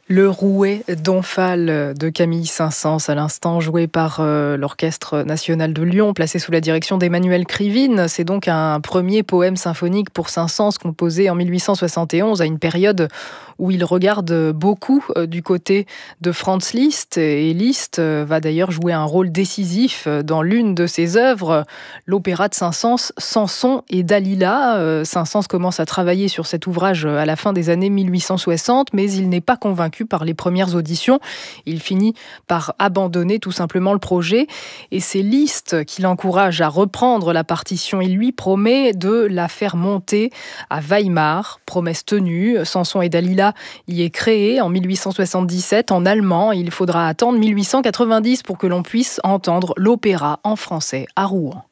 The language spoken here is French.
Le Rouet d'Omphale de Camille Saint-Saëns, à l'instant joué par l'Orchestre national de Lyon, placé sous la direction d'Emmanuel Krivine. C'est donc un premier poème symphonique pour Saint-Saëns composé en 1871, à une période où il regarde beaucoup du côté de Franz Liszt. Et Liszt va d'ailleurs jouer un rôle décisif dans l'une de ses œuvres, l'opéra de Saint-Saëns, Samson et Dalila. Saint-Saëns commence à travailler sur cet ouvrage à la fin des années 1860, mais il n'est pas convaincu par les premières auditions. Il finit par abandonner tout simplement le projet et c'est Liszt qui l'encourage à reprendre la partition. Il lui promet de la faire monter à Weimar. Promesse tenue, Samson et Dalila y est créé en 1877 en allemand. Il faudra attendre 1890 pour que l'on puisse entendre l'opéra en français à Rouen.